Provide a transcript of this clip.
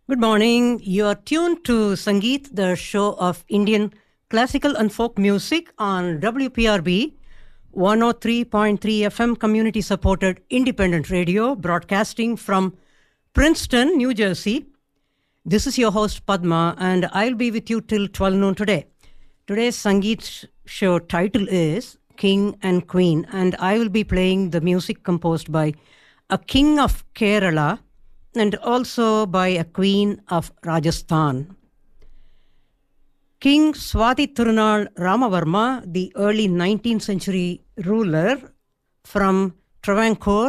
Good morning. You are tuned to Sangeet, the show of Indian classical and folk music on WPRB 103.3 FM community supported independent radio broadcasting from Princeton, New Jersey. This is your host Padma and I'll be with you till 12 noon today. Today's Sangeet show title is King and Queen, and I will be playing the music composed by a king of Kerala and also by a queen of Rajasthan. King Swathi Thirunal Ramavarma, the early 19th century ruler from Travancore,